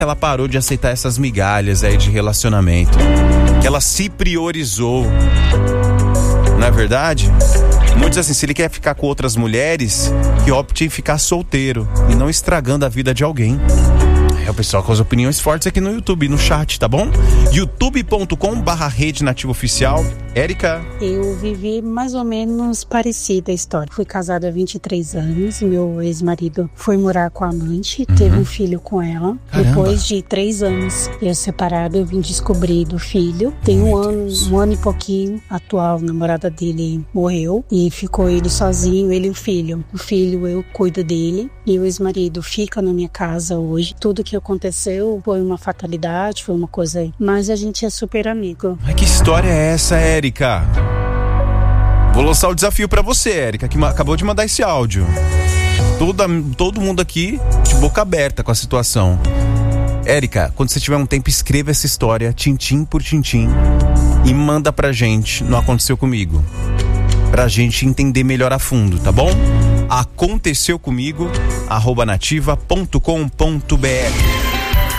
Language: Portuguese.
ela parou de aceitar essas migalhas aí de relacionamento. Ela se priorizou. Não é verdade? Muitos assim, se ele quer ficar com outras mulheres, que opte em ficar solteiro e não estragando a vida de alguém. É o pessoal com as opiniões fortes aqui no YouTube, no chat, tá bom? youtube.com/Rede Nativa Oficial. Érica? Eu vivi mais ou menos parecida a história. Fui casada há 23 anos, meu ex-marido foi morar com a amante, teve um filho com ela. Caramba. Depois de 3 anos eu separado, eu vim descobrir do filho. Tem um ano e pouquinho, a atual namorada dele morreu e ficou ele sozinho, ele e o filho. O filho eu cuido dele e o ex-marido fica na minha casa hoje. Tudo que aconteceu foi uma fatalidade, foi uma coisa aí. Mas a gente é super amigo. Mas que história é essa, Érica? Vou lançar o desafio pra você, Érica, que acabou de mandar esse áudio. Todo mundo aqui de boca aberta com a situação. Érica, quando você tiver um tempo, escreva essa história, tintim por tintim, e manda pra gente no Aconteceu Comigo, pra gente entender melhor a fundo, tá bom? Aconteceu comigo, @nativa.com.br.